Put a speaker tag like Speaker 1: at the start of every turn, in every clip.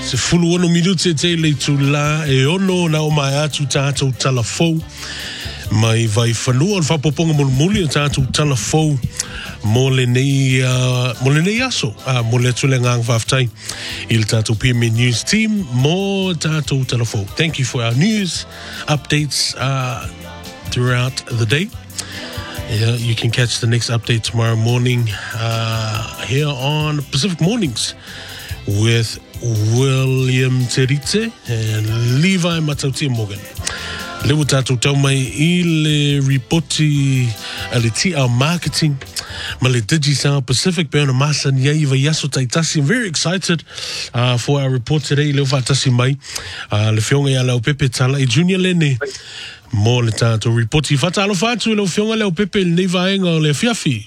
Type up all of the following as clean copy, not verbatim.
Speaker 1: Se fulu ono minuti te le tula e ono na o mai atu tātou talafou. Mai vai whanua on whapoponga mulmuli o tātou talafou. Mo le nei aso. Mo le tule ngang whaftai. Il tātou PMA News team. Mo tātou talafou. Thank you for our news updates throughout the day. Yeah, you can catch the next update tomorrow morning here on Pacific Mornings with William Terite and Levi Matautia Morgan. Lewa tātou tau mai I le reporti le TR Marketing ma le Digisound Pacific Beona Masa ni ai vai aso taitasi. I'm very excited for our report today. Lewa whatasi mai le whionga ia lau pepe tala I Junior Lene mo le tātou reporti whatalo whātu lau whionga lau pepe le nei vaenga o le fiafi.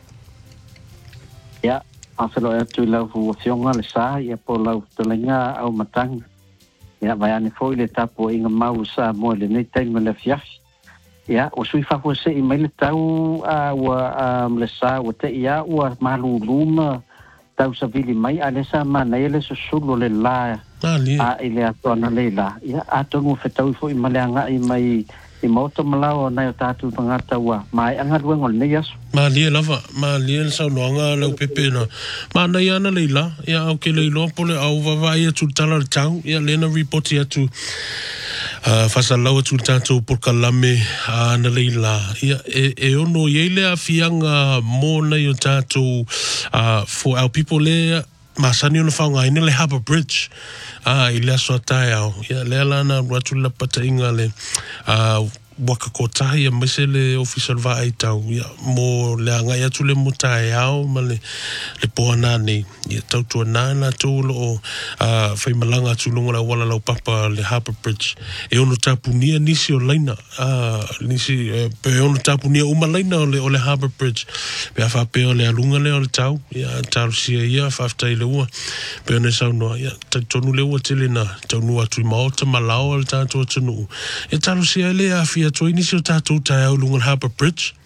Speaker 2: Yeah. Afelo atu lau whionga le sa ia po lau talenga au matang. Ya vai ane foi le tapo inga mau sa mo le nei taima le fiafi. Ya o sui fa se I mai le tau wa le sa o te ia ua malu luma tau sa vili mai ale sa mana ele susulu le la ile atona le la. Ya atonu fetau foi maleanga I mai I moto malao na tatu pangata wa mai anga luengo le nei aso.
Speaker 1: Ma lia lava, ma lia sa noanga lau pepe na. Ma na ia na leila, ia au ke leilo pole au vavai atu tala le tau, ia lena reporti atu fasa lau atu tātou porkalame na leila. Ia e ono iele a fianga mo na yo tātou for our people le masani ona whaunga ina le Harbour Bridge. I le aso atai au. Ia le alana watu la pata inga le waka kotahi a maise le official va ai tau. Ia mo le angai atu le mutai au ma le poa nane. Ia tau tua nana tōlo o whai malanga atu lunga la wala lau papa le Harbour Bridge. E ono tapunia nisi o laina. Nisi pe ono tapunia uma laina o le Harbour Bridge. Pe a whapea o le alunga le o le tau. Ia taru sia ia whaftai le ua. Pe one sau noa. Ia tonu le ua tele na taunu atu I maota malao al tātou atunu. E taru sia le a fia toi nisi o tātou tai au lunga Harbour Bridge.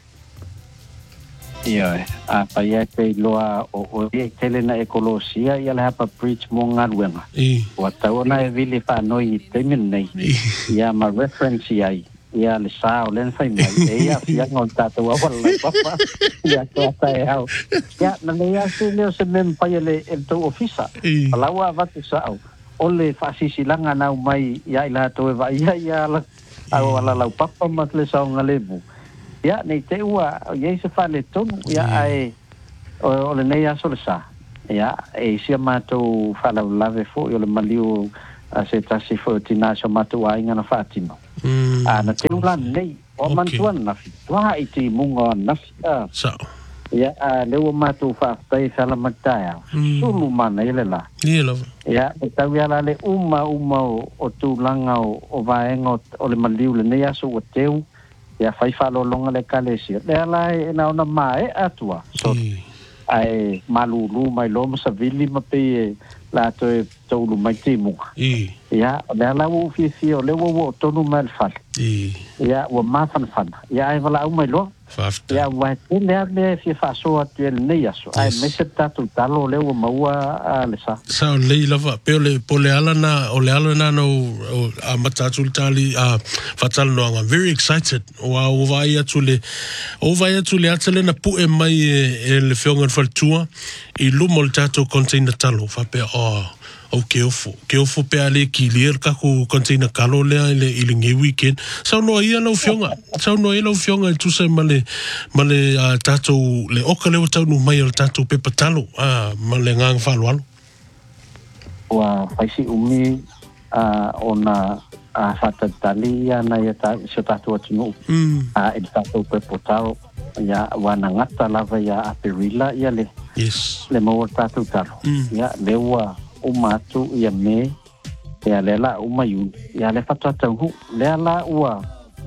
Speaker 2: Ia a pai e te loa o e tele na ekolosia ia le Harbour Bridge mo ngaluenga. Wa taona e vili whanoi te minei. Ia ma reference ai. Ia le sao len fai mai. Ia fia ngon tātou awala papa. Ia kua tae au. Ia na lea se leo se mem pai le tau ofisa. Palaua vatu sao. Ole whasisilanga nau mai ia ila toe va ia la au ala lau papa mat le sao ngalebu. Ia nei te ua ia se whale tonu ia ai o le nei aso le sa. Ia e sia mātou whalau lave fo i o le maliu se tasi fo tina so mātou a inga na whaatino. Na te ula nei o mantuan nafi. Tua I te munga nafi.
Speaker 1: Sao.
Speaker 2: Ia leo mātou whaaftai whalamatai au. Sulu mana ele la.
Speaker 1: Ia lava.
Speaker 2: Ia e tau ia la le uma o tūlanga o vaenga o le maliu le nei aso o teu. Ia whai whalolonga le kalesia. Lea lai e naona mae atua. So, ai malulu mai loma sa vili ma pe la toe taulu mai te munga. Ia, lea la u fia o le wo tonu mai le whale. Ia, ua mawhanawhana. Ia, ai wala au mai loa. Ia, ua te lea le fia whaasoa tu e le nei aso. Ai, mese tatu talo le ua maua le sa.
Speaker 1: Sao lei lava, peo le po le alana, o le alana no a matatu tali whatala noanga. Very excited. O vai atu le atale na pu e mai e le whionga whaltua I lumo le tātou container talo. Whapea, o ke ofo pea le ki lia kaku container kalo lea I le nge weekend. Sao noa ia lau whionga. Sao noa ia lau whionga I tusa ma le tātou le oka lewa tau nu mai o le tātou pepa talo. Ma le ngang whalualo.
Speaker 2: Ua whaisi umi ona whatatali ia na ia so tātou atunu. E tātou pepa talo. Ia wana ngata lava ia aperila ia le.
Speaker 1: Yes.
Speaker 2: Le maua tātou talo. Ia lewa umatu ia me ia lela umayun ia le fatwa tau le la ua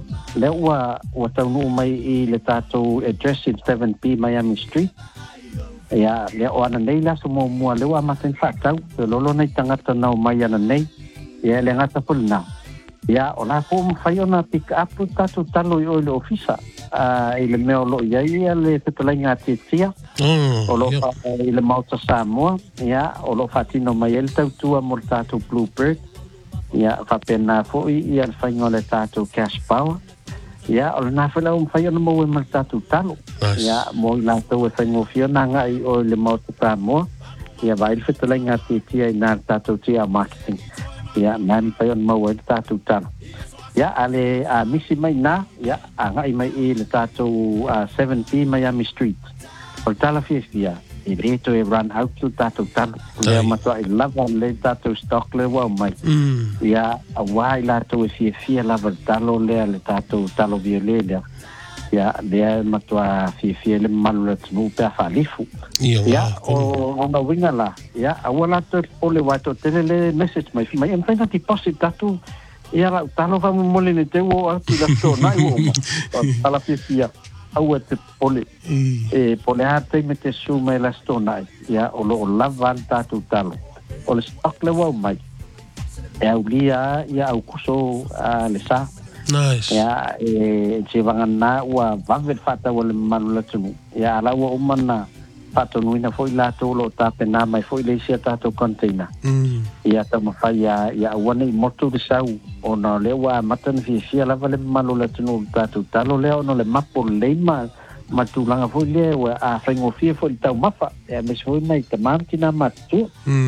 Speaker 2: tau mai I le tātou address in 7B Miami Street ia le ona nei la so mo le wa masen fatau le lolo nei tangata nau mai ana nei ia le ngata pulna Ia, o la po mawhai ona pick up tātou talo i oile ofisa. I le mea o lo iai le petalai ngā tia. O lo i le Mauta Samoa. Ia, o lo whatino mai el tautua mo le tātou Bluebird. Ia, whapena fo i le whaingo le tātou Cash Power. Ia, o le nāwhela mawhai ona mo e ma le tātou talo. Ia, mo i lātou e whaingo whiona ngai o le Mauta Samoa. Ia, vai le petalai ngā tia i nā tātou tia marketing. Ia, nani whai ona mo e le tātou talo. Ya, ale misi mai na, ya, ngai mai i le tātou 7P Miami Street. O tala fia, i reto e run out to tātou talo. Lea matua i lava le tātou stock le wau mai. Ya, a wai lātou e fia lava talo lea le tātou talo viole lea. Ya, lea matua fia le malu le tunu pea whalifu. Ya, o nga winga la. Ya, awa lātou ole wato tele le message mai. Mai em whainga deposit tātou. Ia la talo fa mo le te wo atu la tona i wo ala fia au te pole pole ate me te su me la tona ia o lo lava tatu talo o le stock le wo mai au lia ia au kuso le sa
Speaker 1: nice
Speaker 2: ia se vangana wa vavet fata wo le manula tu ia ala wo umana pato nuina foi la to lo tape na mai foi le sia tato container ia ta ma fai ia wana i moto de sau ona le wa matan fi la vale malo la tunu tato talo le ona le mapo le ma matulanga foi le wa a faingo fi foi tau mafa e me foi mai ta martina matu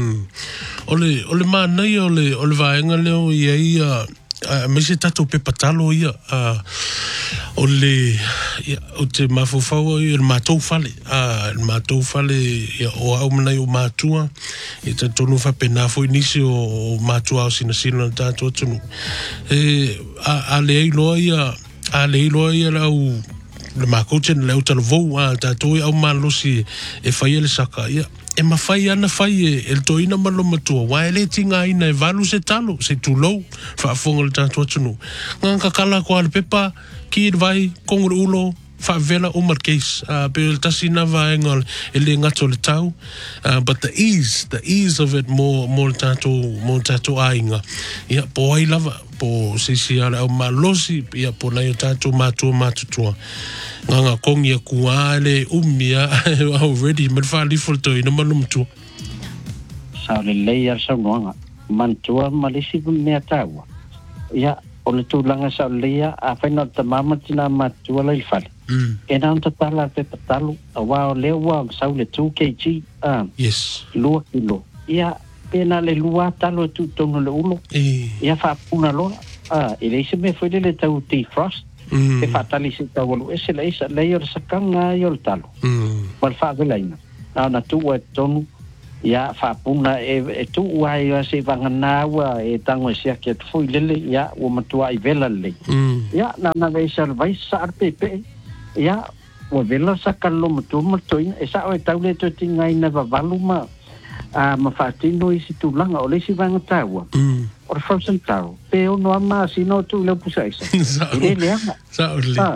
Speaker 1: ole ma nei ole vaenga le o ia me se tato pe patalo ia ole o te mafufau i le mātou fale le mātou fale o au manai o mātua i te tonu whapena fo inisi o mātua o sina tātou tunu a le eiloa ia lau le mākouten le au talavou tātou i au mālosi e whai ele saka ia e mawhai ana whai e le toina malo matua wa ele tinga ina e valu se talo se tulou whaafonga le tātou tunu nganga kala ko ale pepa ki vai kongre ulo fa vela umar case pe tasina va engol ele ngato le tau but the ease of it more tato ainga ia po ai lava po sisi ala o malosi ia po na tato matu nganga kongi ku ale umia already me fa li foto ina malum tu
Speaker 2: sa le leia sa nganga mantua malisi me tawa ia o le tūlanga sa lea a whainga ta mama tina matua lai whare. E nā ta tala pe patalu a wao leo wao sau le 2 kg.
Speaker 1: Yes.
Speaker 2: Lua kilo. Ia pena le lua talo tu tono le ulo. Ia whaapuna loa. E leise me whaile le tau defrost. E whaatali se tau walu. E se leisa leo le sakanga i o le talo. Mal whaavelaina. Nā na tua e tonu. Ia whaapuna e tu uai se vangana ua e tango e sia kia tufui lele ia ua matua i vela lele. Ia nana veisa vai sa arpepe ia ua vela sa kalo matua e sa o e taule to tinga ina vavalu ma whaatino i si tūlanga o leisi vangata ua. O le frozen tau. Pe o noa maa sino tu leo pusa isa. Ile leanga.
Speaker 1: Sa o le.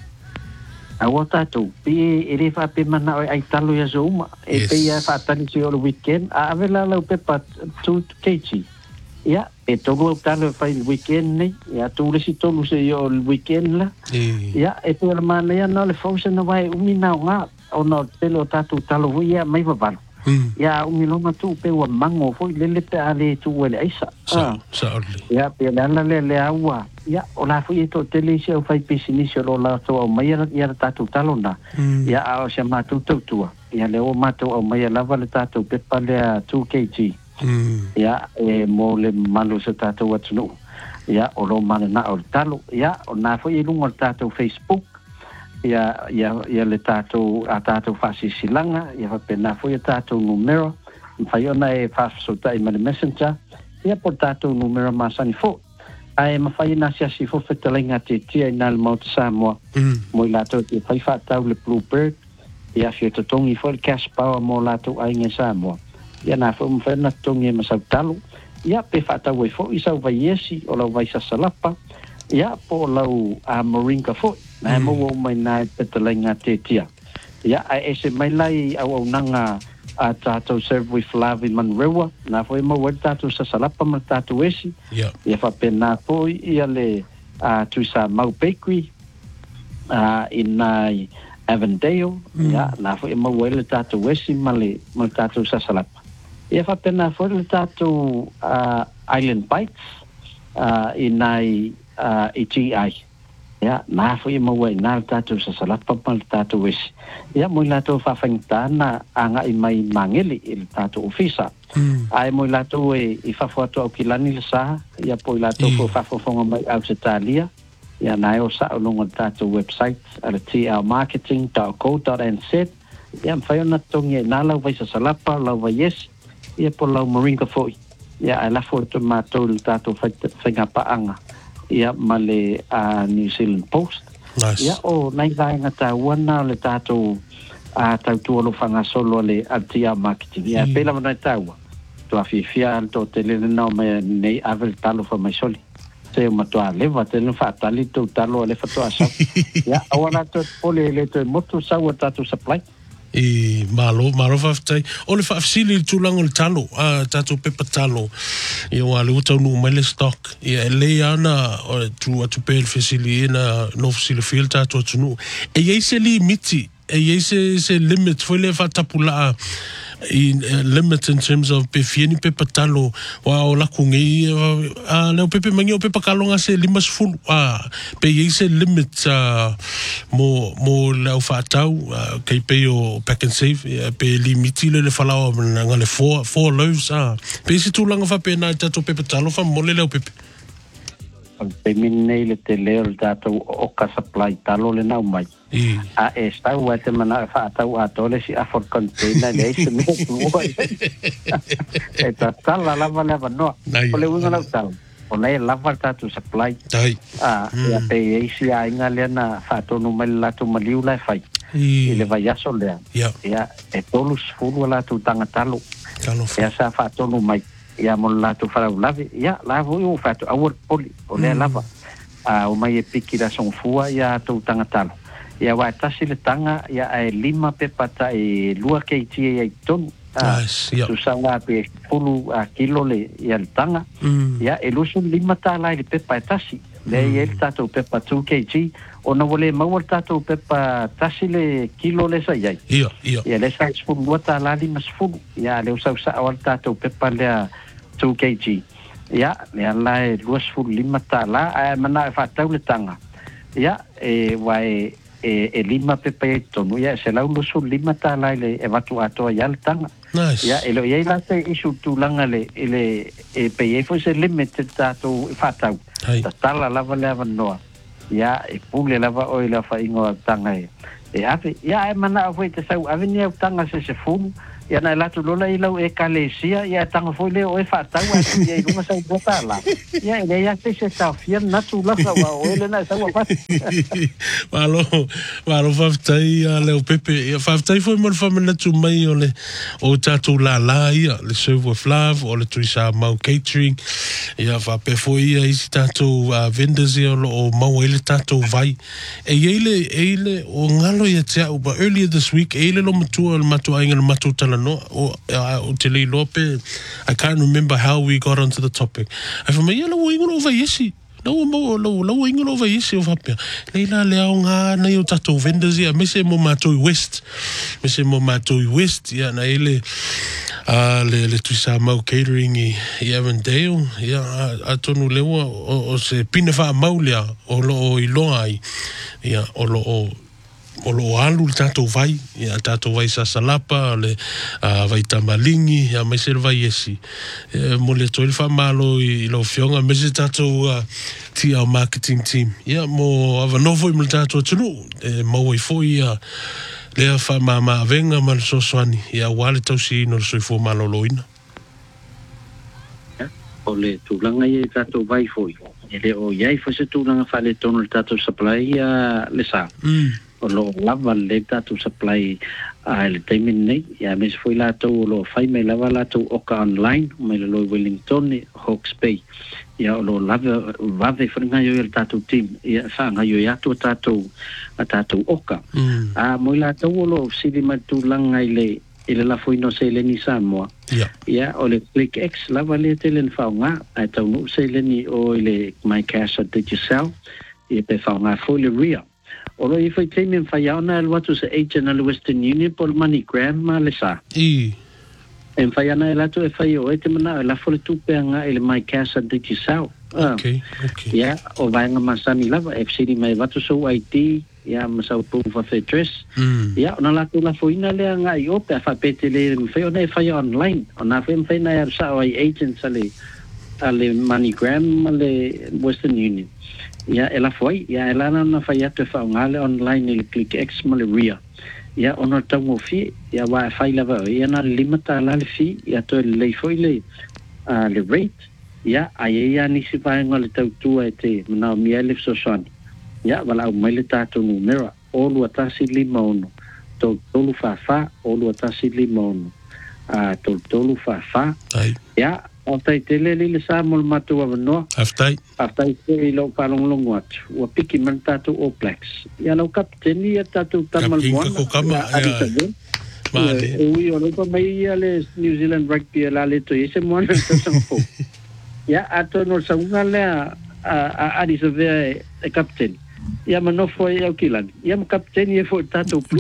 Speaker 2: Awa tātou, pe e re whape mana ai talo ia so uma, e pe ia whaatani si o le weekend, a avela lau pepa 2 kg. Ia, e tolu au talo e whai le weekend nei, ia tūle si tolu se i o le weekend la. Ia, e pe ala mana ia na le fausa na wai umi nao ngā, o na telo tātou talo hui ia mai wawalo. Ia, umi loma tu pe ua mango foi lele pe ale tu wale aisa.
Speaker 1: Sa ole.
Speaker 2: Ia, pe ala le aua. Ia, o la fui e to tele si au fai pesinisi o lo la to au mai ia tātou talo na. Ia, ao se mātou tautua. Ia, leo mātou au mai lava le tātou pepa lea 2 kg. Ia, e mo le malu sa tātou atunu. Ia, o lo mana na o le talo. Ia, o na fui e lunga le tātou Facebook. Ia le tātou a tātou whasisilanga. Ia, whapena fui e tātou numero. Whai ona e whasota i mani messenger. Ia, po tātou numero masani fo. Ai mawhai na siasi fo whetalenga te tia i nā le Mauta Samoa. Mo i lātou te whai whātau le Bluebird. Ia whio te tongi fo le Cash Power mo lātou ainga Samoa. Ia nā fo mwhena tongi e masau talo. Ia pe whātau e fo i sau vai esi o lau vai sasalapa. Ia po lau a Moringa fo. Nā e mo mai nā e whetalenga te tia. Ia e se mai lai au nanga a tātou serve with love in Manrewa, nā fo mau wai tātou sa salapa ma tātou esi, ia whapena fo ia le tui sa mau bakery, in Avondale, nā fo mau wai le tātou esi ma tātou sa salapa. Ia whapena fo le tātou Island Bites, in GI. Ya, nā fo ia mau nā tātou sa salapa ma le tātou esi. Ia mo tātou whawhaingitana anga i mai mangeli i le tātou ofisa. Ai mo tātou i whawhatu au kilani le saha. Ia po i tātou whawhafonga mai au se tālia. Ia nai o sa longa tātou website ala tlmarketing.co.nz. Ia mwhaiona tongi nā lau vai sa salapa, lau vai esi. Ia po lau moringa foi. Ia ai lafo to mātou le tātou whaingapaanga. Ia male New Zealand Post.
Speaker 1: Nice.
Speaker 2: Ia o nai vaenga tauana le tātou tautua lo whangasolo le altia marketing. Ia pela mana taua. Tua fifia to te lene nao me nei avel talo wha mai soli. Te matua lewa te lene whaatali tau talo le whatua sau. Ia awana to pole le to motu sau a tātou supply.
Speaker 1: Malo whaftai. O le whaafsili tūlanga le talo, tātou pepa talo. Ia wā le utau nu mai le stock. Ia le ana tu atu pēr whesili ena no whesili whil tātou atu nu. E iei se li miti, e iei se limit, fwoi le whatapula limit in terms of pe fieni pepa talo wa o laku ngi leo pepe mangi o pepa kalonga se 5 pe iei se limit mo leo whaatau kei pe o pack and save pe limiti le whalao nga le 4 loaves pe si tūlanga whapena i tato pepa talo wha mole leo pepe
Speaker 2: pe minei le te leo le tātou oka supply talo le nau mai. A e stau wa te mana whaatau a tole si afford container le eise me tuua. E ta tala lava lava noa. O le unga lau tala. O nei lava tātou supply. Ia pe eise a inga lea na whaatonu mai le latu maliu lai whai. I le vai aso lea. Ia e tolu sfuru la tu tanga talo. Ia sa whaatonu mai. Ia mo latu farau lave, ia lavo i o fatu awar poli, o lea lava. O mai e piki la songfua, ia tau tanga talo. Ia wa tasi le tanga, ia e 5 pepata e 2 kg e tonu. Tu sanga pe fulu kilo le ia le tanga. Ia e lusu 5 tala le pepa e tasi. Le ia le tatou pepa 2 kg. O na wale mawal tatou pepa tasi le kilo le sa iai. Ia le sa fulu tala 5 fulu. Ia le usau sa awal tatou pepa lea 2 kg. Ia, le ala e 2.5 tala, mana e whaatau le tanga. Ia, wai e 5 pepa e tonu. Ia, se lau 2.5 tala e watu atoa ia le tanga. Ia, e lo iei la te isu tūlanga e pei e fo se limit tātou e whaatau. Ta tala lava lea wanoa. Ia, e pule lava oi la whaingoa tanga e. E ave, ia e mana a fwoi te sau, ave ni au tanga se funu. Ia na latu lola i lau e kalesia, ia tanga foi leo e whaatau atu ia i runga sau bota la. Ia e ia te se tau fia natu laka wa o ele na sau wapati.
Speaker 1: Malo whaftai a leo pepe. Ia whaftai foi man whamanatu mai o tātou la ia, le serve with love, o le tuisa mau catering. Ia whape foi ia isi tātou vendors ia o mau ele tātou vai. E eile o ngalo ia te au, but earlier this week, eile lo matua inga le matua tala no o te lei lope. I can't remember how we got onto the topic. I from ia lo ingo over yesi. No lo ingo over yesi o vapia. Leila le au ngā nei o tatou vendors ia mese mo matoi west. Ia na ele le tuisa mau catering i Avondale. Ia a tonu lewa o se pine wha mau lea o lo o iloa ai. Ia o lo o alu le tātou vai, ia tātou vai sa salapa, le vai tamalingi, ia mai se le vai esi. Mo le toi le whamalo i lo fionga, me se tātou tia marketing team. Ia mo avanofo i mo le tātou atunu, mau i fo ia lea whamama venga ma le soswani, ia wale tau si ino le soifo maloloina.
Speaker 2: O le tūlanga i tātou vai foi. E le o iai fo se tūlanga whale tono le tātou supply le sa. O lo lava le tātou supply le taimin nei. Ia mes foi lātou o lo whai mai lava lātou oka online, mai le loi Wellington, Hawke's Bay. Ia o lo lava vave whangaio i le tātou team. Ia whangaio i atu a tātou oka. Moi lātou o lo siri mai tūlanga i le ile la foi no se le ni Samoa ya o le Click X la vale tele le faunga ai tau no se le ni o ile My Cash Digital e pe faunga foi le ria o lo i foi temi fai ona el watu se agent al Western Union por MoneyGram ma le sa en fai ana el atu e fai o e te mana la foi tu pe nga ile My Cash Digital ya o vai nga masani lava FCD mai watu so IT ya masau proof of address ya ona la tu la foina le nga yo pe fa petele fe ona fa online ona fe na ya sa o agents ale MoneyGram ale Western Union ya ela foi ya ela na fa ya te fa ngale online le Click X male ria ya ona tango fi ya wa fa lava ya na limita la fi ya to le foi le rate ya ai ya ni si pa ngale tau tu te na mi ele so son ya wala mai le tato numero o lu atasi limono to tolu fa o lu atasi limono to tolu fa ya o tai tele le sa mol matu wa no aftai se lo palong long wat wa piki man tato o plex ya lo captain ya tato tamal one vale ui o lo pa mai ale New Zealand rugby la le to ese mo na so ya ato no sa ngale a disove e captain ya mano foi o kilan ya mo captain ye foi tato plus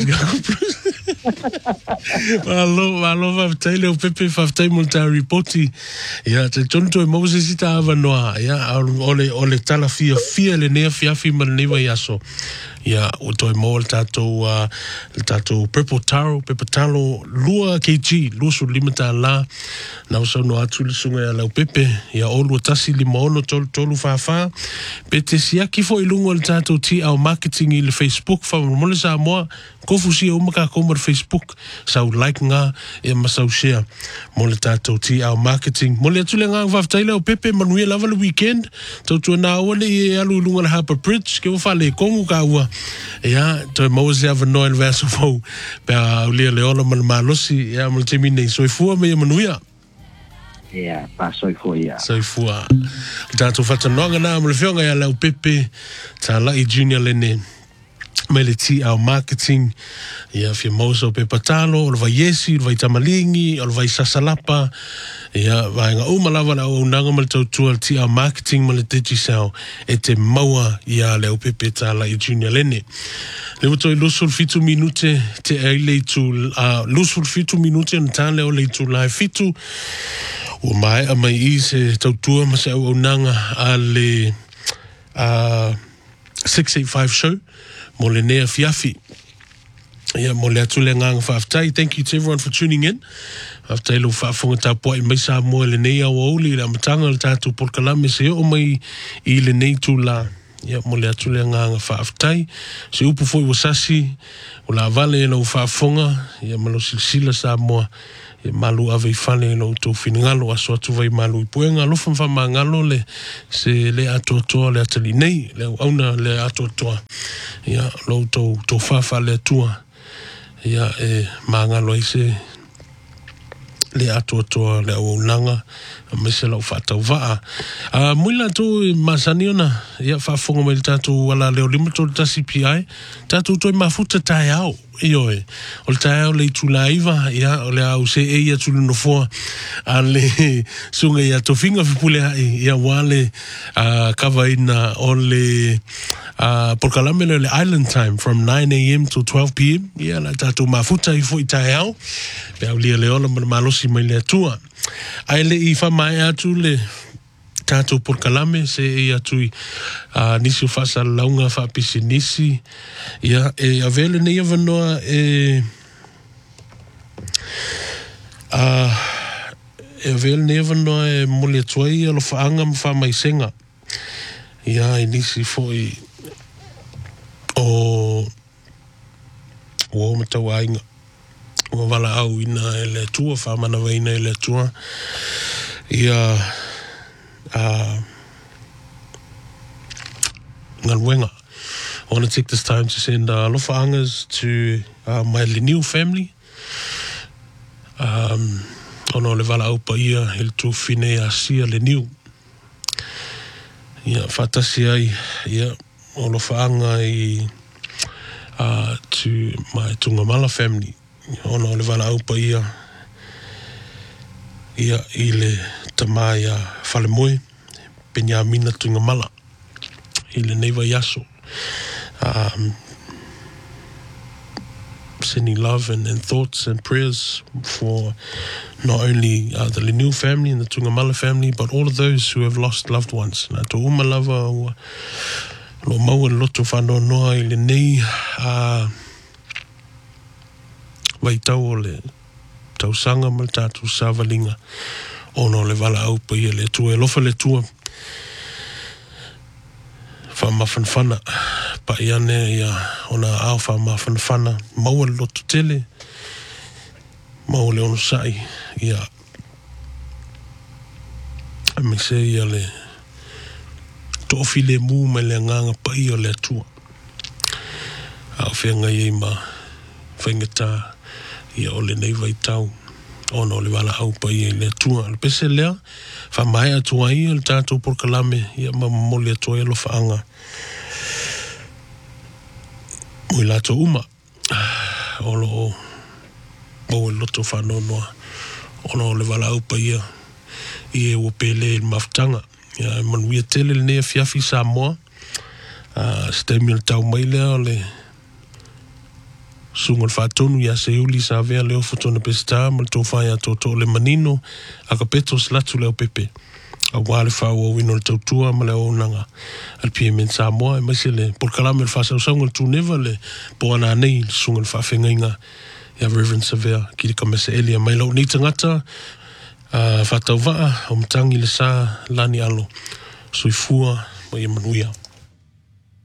Speaker 2: Malo va tele o Pepe fa tai multa reporti ya te tonto e Moses ita ava noa ya ole tala fia le ne fia man ne va yaso ya o toi mo tato purple taro lua kg lusu limita la na so no atu sunga la Pepe ya olu tasi limono tolu fa pete sia ki fo ilungo le tato ti au marketing i le Facebook fa mo le sa mo ko fusi o maka ko mo Facebook sa like nga e masau share mo le tato ti au marketing mo le tule nga va taile o Pepe manuia lava le weekend to na ole e alu lunga le Harbour Bridge ke fa le kongu ka wa ya to mo se ava no el verso fo pa le ola malosi ya mo te mine so fu me manuia ya paso fu ya
Speaker 1: so fu tato fata no nga mo le fionga ya le Pepe ta la i junior lene meliti au marketing ya fia moso pe patalo o vai yesi o vai tamalingi o vai sasalapa ya vai nga umalava na o nanga mal tau ti au marketing mal digital e te maua ya le Pepe tala i junior lene le uto lusul fitu minute te ele tu lusul fitu minute na tale o le tu live fitu o mai a mai i se tau tua ma se o nanga a le 685 show mo le nea fiafi. Ia mo le atu le ngang whaaftai. Thank you to everyone for tuning in. Whaaftai lo whaafonga tā poa i mai sa mo le nea o auli le amatanga le tātou porkalame se o mai i le nei tū la. Ia mo le atu le ngang whaaftai. Se upu foi wasasi o la vale e lo whaafonga. Ia malo silsila sa moa. E malu ave fale lo to finingalo aso atu vai malu ipuenga lo fa mangalo le se le atoto le atali nei le auna le atoto ya lo to fa le tua ya e mangalo ise le atoto le aunanga meselo fata va muila to masaniona ya fa fongo me tatu wala le limito ta CPI tatu to mafuta tayao iyo o le tae o le tulaiva ia o le au se e ia tulu no foa a le sunga ia tofinga fipule hai ia wale kava ina o le porkalame le island time from 9 a.m. to 12 p.m. ia la tatu mafuta i fo i tae au pe au lia le ola malosi mai le atua ai le i fa mai atu le tato porkalame se e atui nisi fasa launga fa pisi nisi ia e avele nei avanoa e avele nei avanoa e mole tuai alo faanga mfa mai senga ia e nisi foi o matau ainga o wala au ina e le tua fa mana waina e le tua ia Ngalwenga. I want to take this time to send alofa angas to my Leniu family. Ono le vala aupa ia il tu fine a sia Leniu. Ia fatasi ai ia alofa anga i to my Tungamala family. Ona o le wala au pa ia i le tamai a Whalemoe, Penya Mina Tunga Mala, i le neiva yaso. Sending love and thoughts and prayers for not only the Leniu family and the Tungamala family, but all of those who have lost loved ones. Nā tō umalava o lo maua loto whanau noa i le nei waitau o le tausanga ma le tātou sāwalinga ono le wala au pa ia le tua e lofa le tua whamawhanwhana pa iane ia ona au whamawhanwhana maua le loto tele mau le ono sai ia a me se ia le tofi le mu me le nganga pa ia le tua a whenga i ma whengata ia o le nei waitau ono le wala au pa ia le tua le pese lea whamai atua ia le tātou porkalame ia ma mole atua ia lo whaanga mui lato uma olo o o loto whanau noa ono le wala au pa ia i e o pele il maftanga ia manuia tele le nea fiafi Samoa stemi le tau mai lea le sunga le whatonu ia se uli sa vea leo fotona pesta ma le tōwhai a tō le manino a ka petos latu leo pepe a wale whau o wino le tautua ma le o nanga al PMN Samoa e maise le porkalame le whasau saunga le tūneva le po ana nei le sunga le whawhengainga ia Reverend Savea ki le kamese elia mai lau ni tangata whatau waa o mtangi le sa lani alo soifua ma ia manuia